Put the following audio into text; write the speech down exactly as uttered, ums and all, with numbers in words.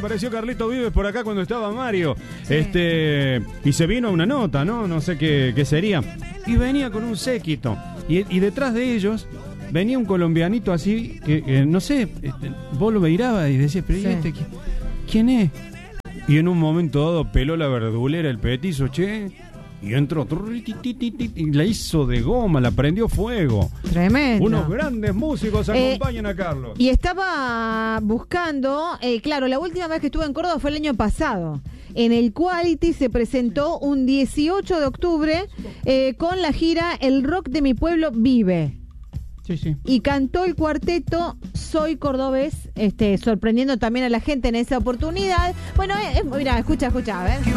apareció Carlito Vives por acá cuando estaba Mario. Sí. Este, y se vino una nota, ¿no? No sé qué, qué sería. Y venía con un séquito. Y, y detrás de ellos venía un colombianito así, que, que no sé, este, vos lo mirabas y decías, pero ¿y Sí. este, quién es? Y en un momento dado peló la verdulera, el petizo, che, y entró, y la hizo de goma, la prendió fuego. Tremendo. Unos grandes músicos Eh, acompañan a Carlos. Y estaba buscando, eh, claro, la última vez que estuve en Córdoba fue el año pasado. En el Quality se presentó un dieciocho de octubre eh, con la gira El Rock de mi Pueblo Vive. Sí, sí. Y cantó el cuarteto Soy Cordobés, este, sorprendiendo también a la gente en esa oportunidad. Bueno, eh, eh, mira, escucha, escucha, a ver.